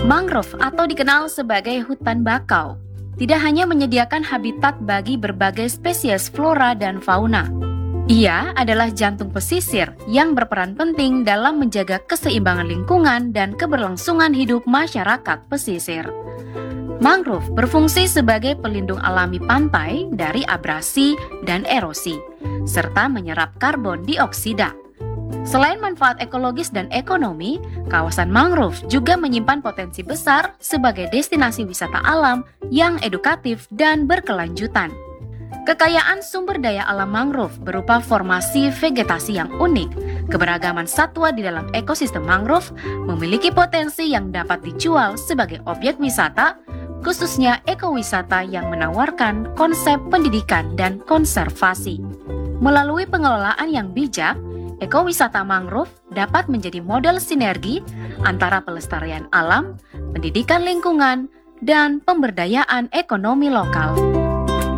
Mangrove atau dikenal sebagai hutan bakau tidak hanya menyediakan habitat bagi berbagai spesies flora dan fauna. Ia adalah jantung pesisir yang berperan penting dalam menjaga keseimbangan lingkungan dan keberlangsungan hidup masyarakat pesisir. Mangrove berfungsi sebagai pelindung alami pantai dari abrasi dan erosi, serta menyerap karbon dioksida. Selain manfaat ekologis dan ekonomi, kawasan mangrove juga menyimpan potensi besar sebagai destinasi wisata alam yang edukatif dan berkelanjutan. Kekayaan sumber daya alam mangrove berupa formasi vegetasi yang unik, keberagaman satwa di dalam ekosistem mangrove memiliki potensi yang dapat dijual sebagai objek wisata, khususnya ekowisata yang menawarkan konsep pendidikan dan konservasi. Melalui pengelolaan yang bijak, ekowisata mangrove dapat menjadi model sinergi antara pelestarian alam, pendidikan lingkungan, dan pemberdayaan ekonomi lokal.